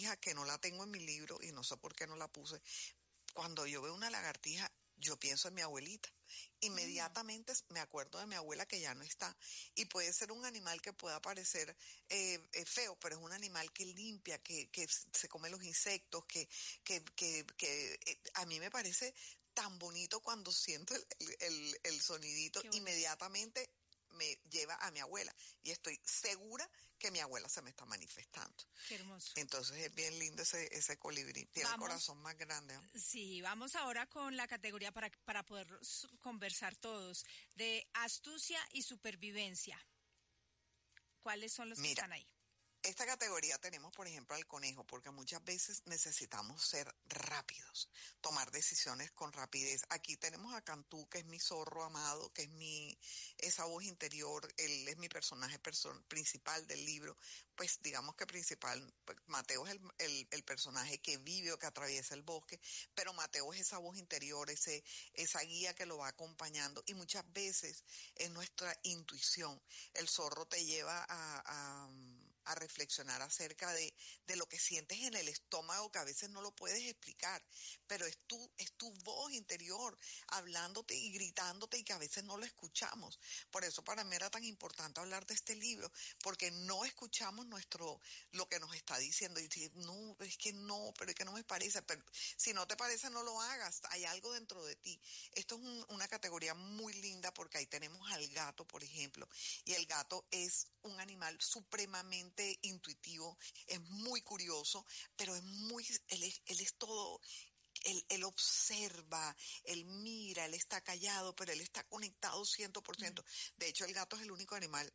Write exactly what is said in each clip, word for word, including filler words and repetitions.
lagartija, que no la tengo en mi libro y no sé por qué no la puse. Cuando yo veo una lagartija, yo pienso en mi abuelita. Inmediatamente me acuerdo de mi abuela que ya no está. Y puede ser un animal que pueda parecer eh, eh, feo, pero es un animal que limpia, que, que se come los insectos, que, que, que, que eh, a mí me parece tan bonito cuando siento el, el, el sonidito, inmediatamente me lleva a mi abuela y estoy segura que mi abuela se me está manifestando. Qué hermoso. Entonces es bien lindo ese, ese colibrí, tiene vamos, el corazón más grande, ¿no? Sí, vamos ahora con la categoría para, para poder conversar todos, de astucia y supervivencia. ¿Cuáles son los Mira, que están ahí? Esta categoría tenemos, por ejemplo, al conejo, porque muchas veces necesitamos ser rápidos, tomar decisiones con rapidez. Aquí tenemos a Cantú, que es mi zorro amado, que es mi esa voz interior, él es mi personaje person, principal del libro. Pues digamos que principal, Mateo es el, el, el personaje que vive o que atraviesa el bosque, pero Mateo es esa voz interior, ese esa guía que lo va acompañando, y muchas veces es nuestra intuición. El zorro te lleva a, a, a reflexionar acerca de, de lo que sientes en el estómago, que a veces no lo puedes explicar, pero es tu, es tu voz interior hablándote y gritándote, y que a veces no lo escuchamos. Por eso para mí era tan importante hablar de este libro, porque no escuchamos nuestro, lo que nos está diciendo, y decir, no, es que no, pero es que no me parece, pero si no te parece no lo hagas, hay algo dentro de ti. Esto es un, una categoría muy linda, porque ahí tenemos al gato, por ejemplo, y el gato es un animal supremamente intuitivo, es muy curioso, pero es muy, él es, él es todo, él, él observa, él mira, él está callado, pero él está conectado cien por ciento. Mm. De hecho, el gato es el único animal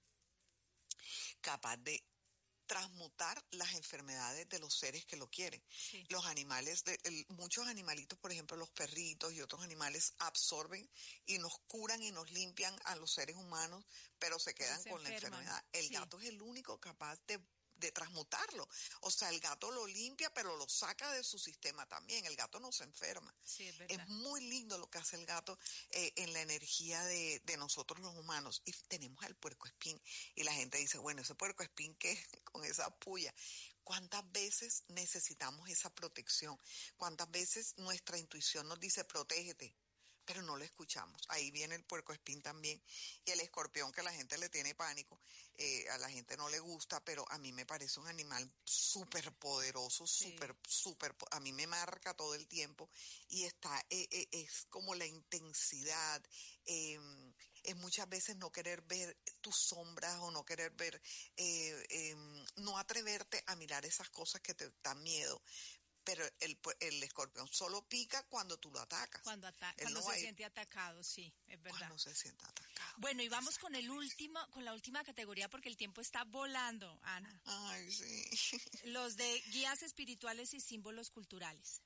capaz de transmutar las enfermedades de los seres que lo quieren. Sí. Los animales, de, el, muchos animalitos, por ejemplo los perritos y otros animales, absorben y nos curan y nos limpian a los seres humanos, pero se quedan se con enferman. La enfermedad. El sí. gato es el único capaz de de transmutarlo. O sea, el gato lo limpia, pero lo saca de su sistema también. El gato no se enferma. Sí, es verdad. Es muy lindo lo que hace el gato eh, en la energía de, de nosotros los humanos. Y tenemos al puercoespín. Y la gente dice, bueno, ese puercoespín, ¿qué? Con esa puya. ¿Cuántas veces necesitamos esa protección? ¿Cuántas veces nuestra intuición nos dice, protégete? Pero no lo escuchamos. Ahí viene el puercoespín también, y el escorpión, que la gente le tiene pánico, eh, a la gente no le gusta, pero a mí me parece un animal súper poderoso, súper, sí. súper, a mí me marca todo el tiempo, y está, eh, eh, es como la intensidad, eh, es muchas veces no querer ver tus sombras, o no querer ver, eh, eh, no atreverte a mirar esas cosas que te dan miedo. Pero el, el escorpión solo pica cuando tú lo atacas. Cuando, ata- cuando no se siente ir... atacado, sí, es verdad. Cuando se siente atacado. Bueno, y vamos con el último, con la última categoría, porque el tiempo está volando, Ana. Ay, sí. Los de guías espirituales y símbolos culturales.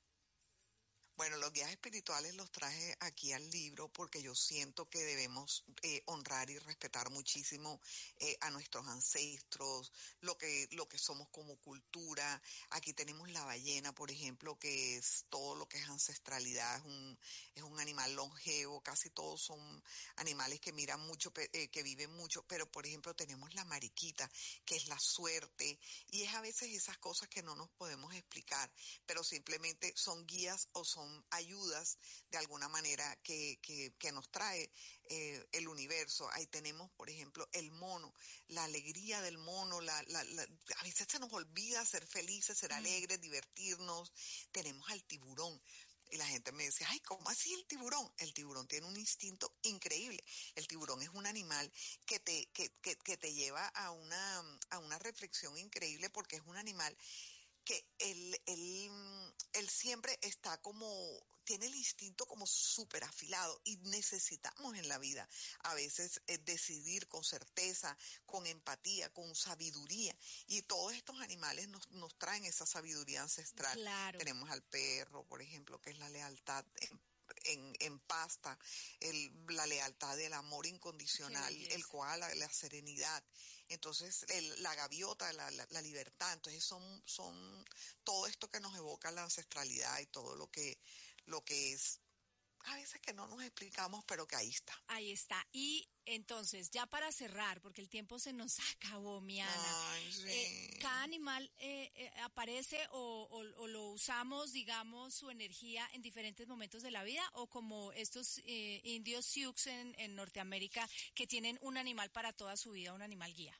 Bueno, los guías espirituales los traje aquí al libro porque yo siento que debemos eh, honrar y respetar muchísimo eh, a nuestros ancestros, lo que lo que somos como cultura. Aquí tenemos la ballena, por ejemplo, que es todo lo que es ancestralidad, es un es un animal longevo. Casi todos son animales que miran mucho, eh, que viven mucho, pero por ejemplo tenemos la mariquita, que es la suerte, y es a veces esas cosas que no nos podemos explicar, pero simplemente son guías o son ayudas de alguna manera que, que, que nos trae eh, el universo. Ahí tenemos, por ejemplo, el mono, la alegría del mono, la, la, la, a veces se nos olvida ser felices, ser mm. alegres, divertirnos. Tenemos al tiburón. Y la gente me dice, ay, ¿cómo así el tiburón? El tiburón tiene un instinto increíble. El tiburón es un animal que te, que, que, que te lleva a una, a una reflexión increíble, porque es un animal que él, él, él siempre está como, tiene el instinto como súper afilado, y necesitamos en la vida a veces eh, decidir con certeza, con empatía, con sabiduría, y todos estos animales nos, nos traen esa sabiduría ancestral. Claro. Tenemos al perro, por ejemplo, que es la lealtad en En, en pasta, el, la lealtad del amor incondicional, el koala, la serenidad. Entonces el, la gaviota, la, la, la libertad. Entonces son, son todo esto que nos evoca la ancestralidad y todo lo que, lo que es a veces que no nos explicamos, pero que ahí está. Ahí está. Y entonces, ya para cerrar, porque el tiempo se nos acabó, mi Ana. Ay, sí. eh, ¿Cada animal eh, eh, aparece o, o, o lo usamos, digamos, su energía en diferentes momentos de la vida? ¿O como estos eh, indios Sioux en, en Norteamérica que tienen un animal para toda su vida, un animal guía?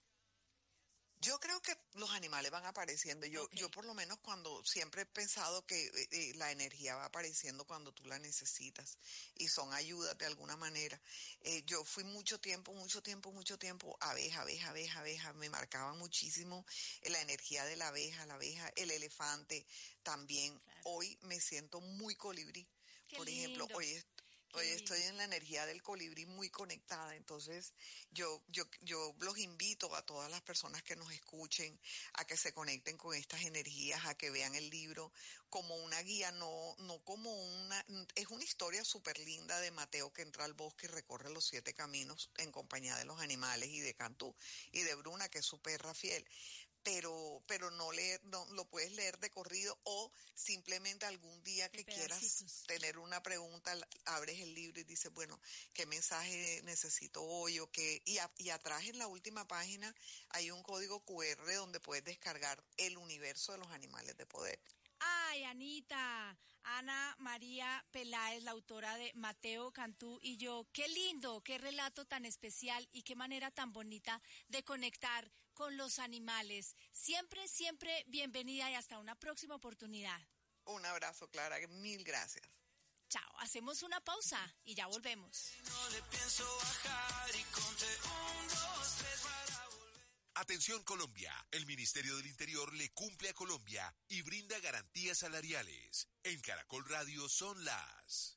Yo creo que los animales van apareciendo. Yo, Okay. yo por lo menos cuando siempre he pensado que eh, eh, la energía va apareciendo cuando tú la necesitas y son ayudas de alguna manera. Eh, yo fui mucho tiempo, mucho tiempo, mucho tiempo abeja, abeja, abeja, abeja. Me marcaba muchísimo la energía de la abeja, la abeja, el elefante también. Claro. Hoy me siento muy colibrí. Qué Por ejemplo, lindo. hoy Hoy estoy en la energía del colibrí muy conectada, entonces yo, yo, yo los invito a todas las personas que nos escuchen a que se conecten con estas energías, a que vean el libro como una guía, no, no como una, es una historia súper linda de Mateo que entra al bosque y recorre los siete caminos en compañía de los animales y de Cantú y de Bruna, que es su perra fiel. Pero, pero no leer, no lo puedes leer de corrido o simplemente algún día que quieras tener una pregunta, abres el libro y dices, bueno, ¿qué mensaje necesito hoy? O qué, y, a, y atrás en la última página hay un código cu erre donde puedes descargar el universo de los animales de poder. Ay, Anita, Ana María Peláez, la autora de Mateo, Cantú y yo. Qué lindo, qué relato tan especial y qué manera tan bonita de conectar con los animales. Siempre, siempre bienvenida y hasta una próxima oportunidad. Un abrazo, Clara, mil gracias. Chao, hacemos una pausa y ya volvemos. No le pienso bajar y conté un, dos, tres para volver. Atención Colombia, el Ministerio del Interior le cumple a Colombia y brinda garantías salariales. En Caracol Radio son las...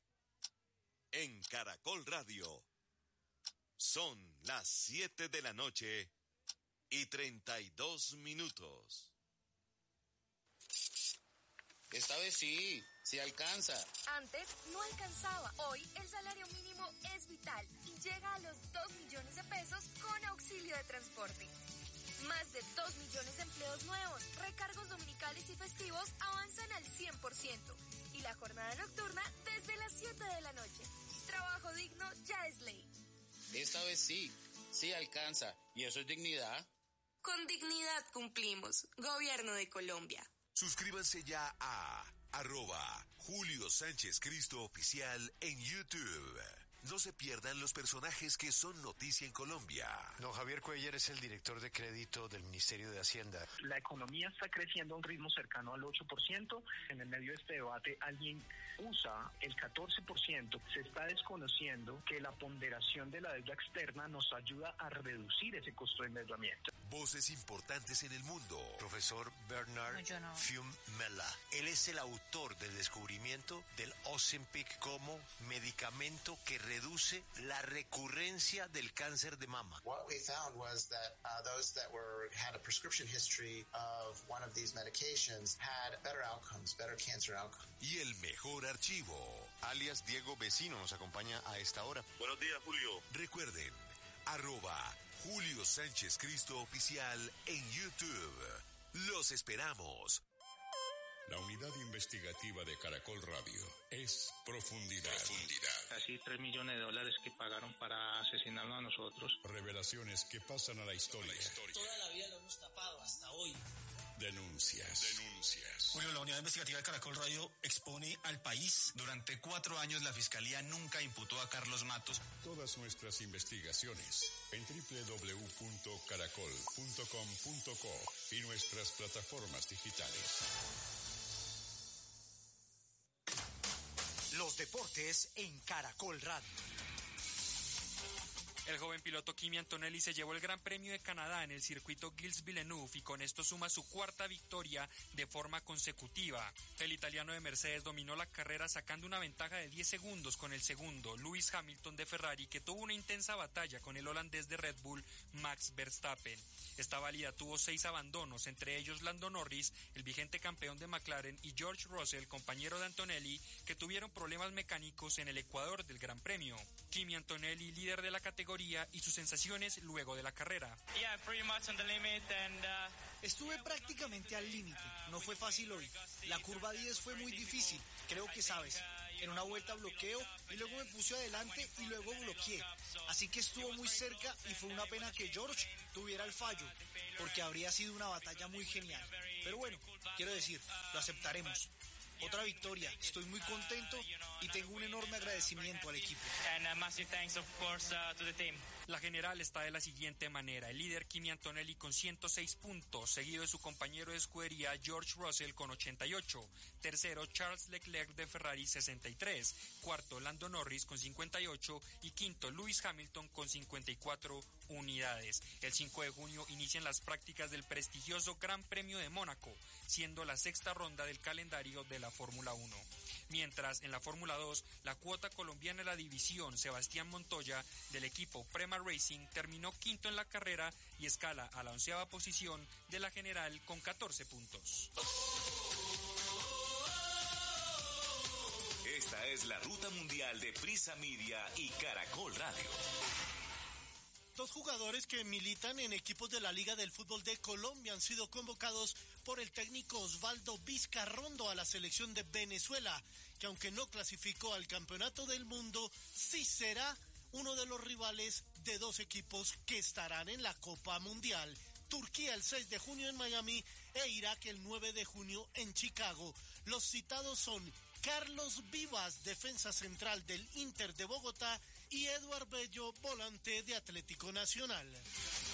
En Caracol Radio son las siete de la noche y treinta y dos minutos. Esta vez sí, sí alcanza. Antes no alcanzaba. Hoy el salario mínimo es vital y llega a los dos millones de pesos con auxilio de transporte. Más de dos millones de empleos nuevos, recargos dominicales y festivos avanzan al cien por ciento. Y la jornada nocturna desde las siete de la noche. Trabajo digno ya es ley. Esta vez sí, sí alcanza. ¿Y eso es dignidad? Con dignidad cumplimos. Gobierno de Colombia. Suscríbanse ya a arroba Julio Sánchez Cristo Oficial en YouTube. No se pierdan los personajes que son noticia en Colombia. Don Javier Cuellar es el director de crédito del Ministerio de Hacienda. La economía está creciendo a un ritmo cercano al ocho por ciento. En el medio de este debate, alguien usa el catorce por ciento. Se está desconociendo que la ponderación de la deuda externa nos ayuda a reducir ese costo de endeudamiento. Voces importantes en el mundo. Profesor Bernard no, no. Fiumella. Él es el autor del descubrimiento del Ozempic como medicamento que reduce la recurrencia del cáncer de mama. What we found was that uh, those that were had a prescription history of one of these medications had better outcomes, better cancer outcomes. Y el mejor archivo. Alias Diego Vecino nos acompaña a esta hora. Buenos días, Julio. Recuerden, arroba Julio Sánchez Cristo Oficial en YouTube. Los esperamos. La unidad investigativa de Caracol Radio es Profundidad. Profundidad. Casi tres millones de dólares que pagaron para asesinarnos a nosotros. Revelaciones que pasan a la historia. La historia. Toda la vida lo hemos tapado hasta hoy. Denuncias. Denuncias. Julio, la unidad investigativa de Caracol Radio expone al país. Durante cuatro años la Fiscalía nunca imputó a Carlos Matos. Todas nuestras investigaciones en doble u doble u doble u punto caracol punto com punto co y nuestras plataformas digitales. Los deportes en Caracol Radio. El joven piloto Kimi Antonelli se llevó el Gran Premio de Canadá en el circuito Gilles Villeneuve y con esto suma su cuarta victoria de forma consecutiva. El italiano de Mercedes dominó la carrera sacando una ventaja de diez segundos con el segundo, Lewis Hamilton de Ferrari, que tuvo una intensa batalla con el holandés de Red Bull, Max Verstappen. Esta válida tuvo seis abandonos, entre ellos Lando Norris, el vigente campeón de McLaren, y George Russell, compañero de Antonelli, que tuvieron problemas mecánicos en el Ecuador del Gran Premio. Kimi Antonelli, líder de la categoría, y sus sensaciones luego de la carrera. Yeah, pretty much on the limit and, uh... Estuve prácticamente al límite, no fue fácil hoy. La curva diez fue muy difícil, creo que sabes. En una vuelta bloqueo y luego me puse adelante y luego bloqueé. Así que estuvo muy cerca y fue una pena que George tuviera el fallo, porque habría sido una batalla muy genial. Pero bueno, quiero decir, lo aceptaremos. Otra victoria, estoy muy contento y tengo un enorme agradecimiento al equipo. And uh, massive thanks, of course, uh, to the team. La general está de la siguiente manera: el líder Kimi Antonelli con ciento seis puntos, seguido de su compañero de escudería George Russell con ochenta y ocho, tercero Charles Leclerc de Ferrari sesenta y tres, cuarto Lando Norris con cincuenta y ocho y quinto Lewis Hamilton con cincuenta y cuatro unidades. El cinco de junio inician las prácticas del prestigioso Gran Premio de Mónaco, siendo la sexta ronda del calendario de la Fórmula uno. Mientras en la Fórmula dos, la cuota colombiana de la división, Sebastián Montoya, del equipo Prema Racing, terminó quinto en la carrera y escala a la onceava posición de la general con catorce puntos. Esta es la ruta mundial de Prisa Media y Caracol Radio. Dos jugadores que militan en equipos de la Liga del Fútbol de Colombia han sido convocados por el técnico Osvaldo Vizcarrondo a la selección de Venezuela, que aunque no clasificó al Campeonato del Mundo, sí será uno de los rivales de dos equipos que estarán en la Copa Mundial. Turquía el seis de junio en Miami e Irak el nueve de junio en Chicago. Los citados son Carlos Vivas, defensa central del Inter de Bogotá, y Eduard Bello, volante de Atlético Nacional.